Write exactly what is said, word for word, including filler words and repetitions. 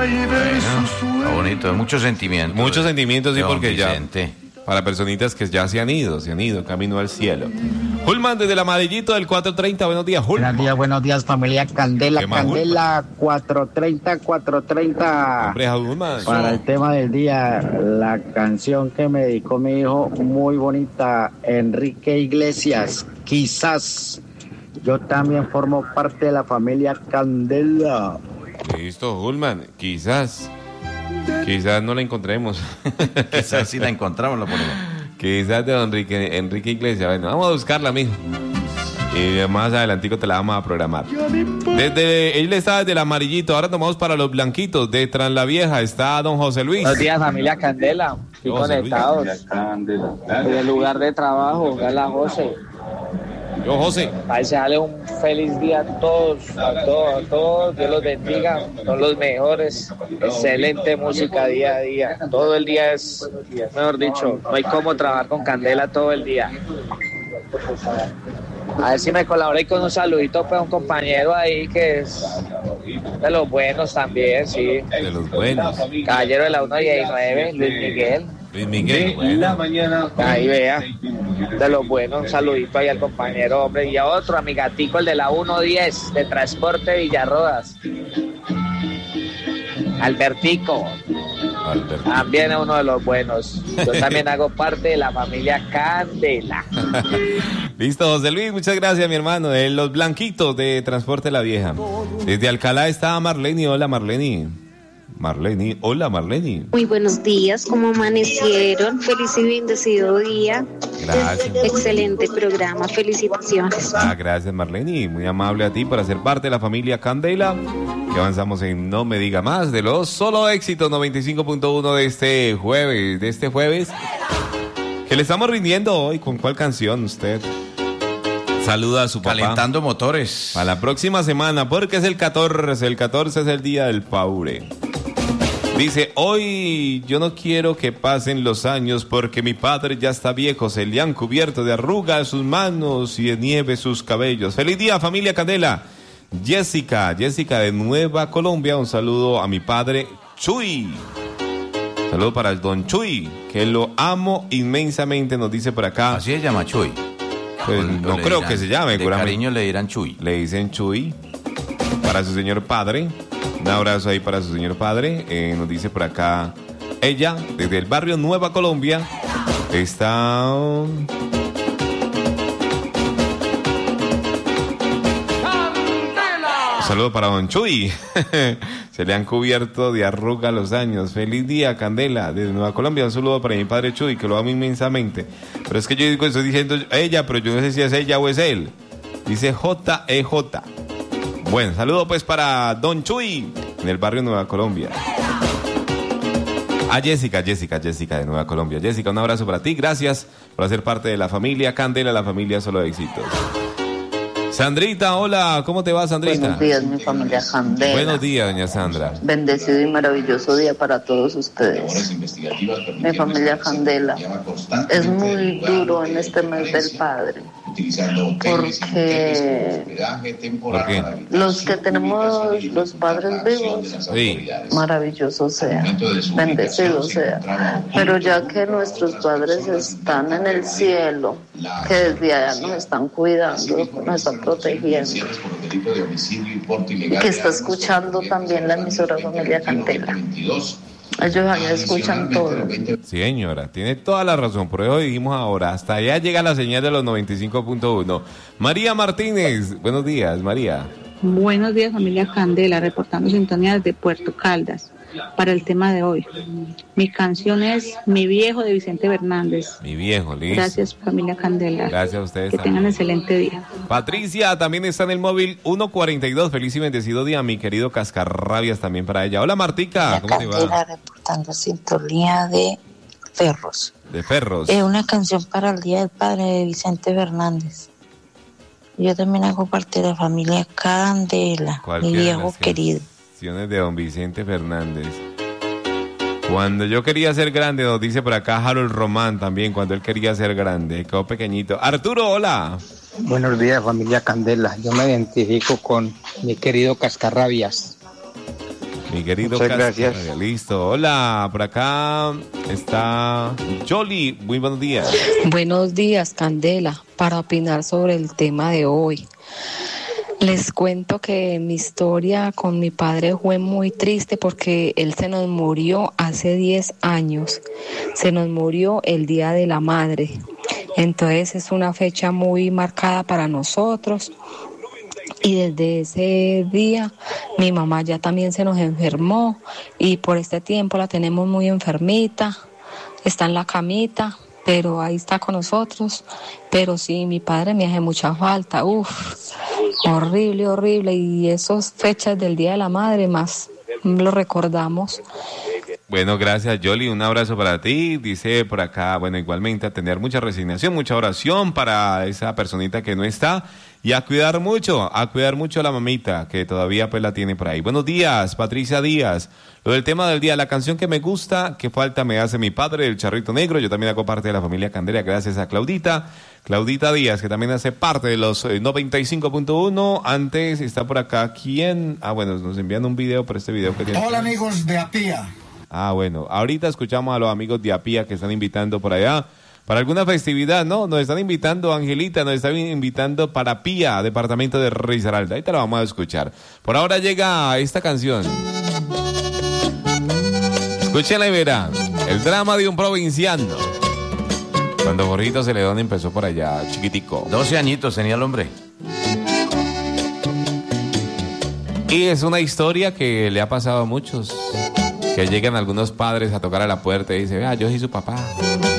Bueno, está bonito, mucho sentimiento. Muchos sentimientos, sí, porque Vicente. ya... Para personitas que ya se han ido, se han ido, camino al cielo. Hulman, desde el Amarillito del cuatrocientos treinta, buenos días, Hulman. Buenos días, buenos días, familia Candela, Candela, cuatrocientos treinta, cuatrocientos treinta. Hombre, Hulman. Para el tema del día, la canción que me dedicó mi hijo, muy bonita, Enrique Iglesias, quizás. Yo también formo parte de la familia Candela. Listo, Hulman, quizás. Quizás no la encontremos. Quizás si la encontramos la ponemos. Quizás de don Enrique, Enrique Iglesias. Bueno, vamos a buscarla, mijo. Y más adelantico te la vamos a programar. Desde, él está desde el Amarillito. Ahora tomamos para los blanquitos. De Tras la Vieja está don José Luis. Buenos días, familia Candela. Y conectados. En el lugar de trabajo, hola José. Yo, José. Ahí se dale un feliz día a todos, a todos, a todos. Dios los bendiga. Son los mejores. Excelente música día a día. Todo el día es, mejor dicho, no hay cómo trabajar con Candela todo el día. A ver si me colaboré con un saludito para un compañero ahí que es de los buenos también, sí. De los buenos. Caballero de la uno diecinueve, Luis Miguel. Luis Miguel, bueno. Ahí vea, de los buenos, un saludito ahí al compañero, hombre. Y a otro, a mi gatico, el de la uno diez, de Transporte Villarrodas. Albertico. Albertico. También es uno de los buenos. Yo también hago parte de la familia Candela. Listo, José Luis, muchas gracias, mi hermano. De los blanquitos de Transporte La Vieja. Desde Alcalá está Marleni. Hola, Marleni. Marleni, hola Marleni. Muy buenos días, ¿cómo amanecieron? Feliz y bendecido día. Gracias. Excelente programa, felicitaciones. Ah, gracias Marleni, muy amable a ti por ser parte de la familia Candela. Que avanzamos en No Me Diga Más de los solo éxitos noventa y cinco punto uno de este jueves, de este jueves. Que le estamos rindiendo hoy, ¿con cuál canción usted? Saluda a su papá. Calentando motores. A la próxima semana, porque es el catorce, el catorce es el día del Paure. Dice, hoy yo no quiero que pasen los años porque mi padre ya está viejo, se le han cubierto de arrugas sus manos y de nieve sus cabellos. Feliz día, familia Candela. Jessica, Jessica de Nueva Colombia, un saludo a mi padre Chuy. Saludo para el don Chuy, que lo amo inmensamente, nos dice por acá. Así se llama Chuy. Pues no creo dirán, que se llame. De cariño le dirán Chuy. Le dicen Chuy. Para su señor padre. Un abrazo ahí para su señor padre. Eh, nos dice por acá ella, desde el barrio Nueva Colombia, está... Un saludo para don Chuy. Se le han cubierto de arruga los años. Feliz día, Candela, desde Nueva Colombia. Un saludo para mi padre Chuy, que lo amo inmensamente. Pero es que yo digo, estoy diciendo ella, pero yo no sé si es ella o es él. Dice J E J. Bueno, saludo pues para don Chuy, en el barrio Nueva Colombia. A Jessica, Jessica, Jessica de Nueva Colombia. Jessica, un abrazo para ti. Gracias por hacer parte de la familia Candela, la familia Solo Éxitos. Sandrita, hola, ¿cómo te va, Sandrita? Buenos días, mi familia Candela. Buenos días, doña Sandra. Bendecido y maravilloso día para todos ustedes. Mi familia Candela, es muy duro en este mes del Padre, porque ¿Por qué? los que tenemos los padres vivos, Sí. maravilloso sea, bendecido sea, pero ya que nuestros padres están en el cielo, que desde allá nos están cuidando, nos están protegiendo, y que está escuchando también la emisora familia Candela. Ellos allá escuchan todo. Sí, señora, tiene toda la razón. Por eso dijimos ahora, hasta allá llega la señal de los noventa y cinco punto uno. María Martínez, buenos días, María. Buenos días, familia Candela, reportando sintonía desde Puerto Caldas. Para el tema de hoy, mi canción es Mi Viejo de Vicente Fernández. Mi viejo, listo. Gracias, familia Candela. Gracias a ustedes que también. tengan excelente día. Patricia también está en el móvil uno cuarenta y dos. Feliz y bendecido día, mi querido Cascarrabias también para ella. Hola, Martica, ¿cómo te va? Candela reportando sintonía de Ferros. De Ferros. Es una canción para el Día del Padre de Vicente Fernández. Yo también hago parte de la familia Candela, mi viejo querido. De don Vicente Fernández. Cuando yo quería ser grande, nos dice por acá Harold Román también, cuando él quería ser grande, quedó pequeñito. Arturo, hola. Buenos días, familia Candela. Yo me identifico con mi querido Cascarrabias. Mi querido Muchas Castro. gracias. Listo. Hola, por acá está Jolly. Muy buenos días. Buenos días, Candela, para opinar sobre el tema de hoy. Les cuento que mi historia con mi padre fue muy triste porque él se nos murió hace diez años. Se nos murió el Día de la Madre. Entonces es una fecha muy marcada para nosotros. Y desde ese día mi mamá ya también se nos enfermó y por este tiempo la tenemos muy enfermita. Está en la camita, pero ahí está con nosotros. Pero sí, mi padre me hace mucha falta. Uf, horrible, horrible. Y esas fechas del Día de la Madre más lo recordamos. Bueno, gracias, Yoli. Un abrazo para ti. Dice por acá, bueno, igualmente a tener mucha resignación, mucha oración para esa personita que no está. Y a cuidar mucho, a cuidar mucho a la mamita, que todavía pues la tiene por ahí. Buenos días, Patricia Díaz. Lo del tema del día, la canción que me gusta, que falta me hace mi padre, el Charrito Negro. Yo también hago parte de la familia Candela, gracias a Claudita. Claudita Díaz, que también hace parte de los eh, noventa y cinco punto uno. Antes está por acá, ¿quién? Ah, bueno, nos envían un video, pero este video que tiene... Hola, amigos de Apía. Ah, bueno, ahorita escuchamos a los amigos de Apía que están invitando por allá para alguna festividad, ¿no? Nos están invitando, Angelita, nos están invitando para Pía, departamento de Risaralda. Ahí te la vamos a escuchar. Por ahora llega esta canción. Escúchenla y verán. El drama de un provinciano. Cuando Jorgito Celedón empezó por allá, chiquitico. doce añitos tenía el hombre. Y es una historia que le ha pasado a muchos. Que llegan algunos padres a tocar a la puerta y dicen, vea, yo soy su papá.